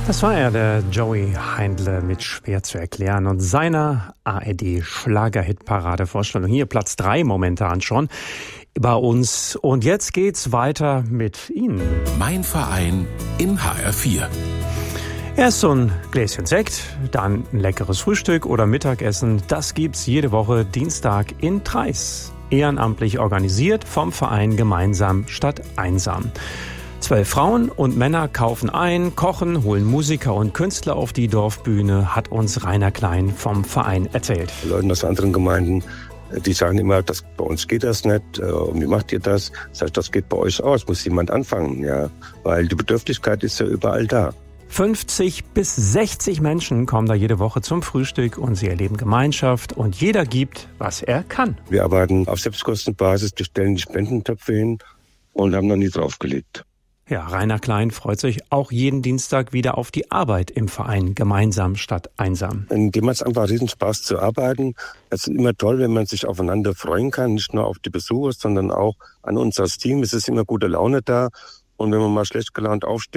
Das war er, der Joey Heindle mit Schwer zu erklären und seiner ARD-Schlager-Hit-Parade-Vorstellung. Hier Platz 3 momentan schon bei uns. Und jetzt geht's weiter mit Ihnen. Mein Verein in HR4. Erst so ein Gläschen Sekt, dann ein leckeres Frühstück oder Mittagessen. Das gibt's jede Woche Dienstag in Treis. Ehrenamtlich organisiert vom Verein Gemeinsam statt Einsam. 12 Frauen und Männer kaufen ein, kochen, holen Musiker und Künstler auf die Dorfbühne, hat uns Rainer Klein vom Verein erzählt. Leute aus anderen Gemeinden, die sagen immer, bei uns geht das nicht, wie macht ihr das? Das geht bei euch aus, muss jemand anfangen, ja, weil die Bedürftigkeit ist ja überall da. 50 bis 60 Menschen kommen da jede Woche zum Frühstück und sie erleben Gemeinschaft und jeder gibt, was er kann. Wir arbeiten auf Selbstkostenbasis, wir stellen die Spendentöpfe hin und haben noch nie draufgelegt. Ja, Rainer Klein freut sich auch jeden Dienstag wieder auf die Arbeit im Verein Gemeinsam statt Einsam. Dem macht es einfach riesen Spaß zu arbeiten. Es ist immer toll, wenn man sich aufeinander freuen kann, nicht nur auf die Besucher, sondern auch an uns als Team. Es ist immer gute Laune da und wenn man mal schlecht gelaunt aufsteht,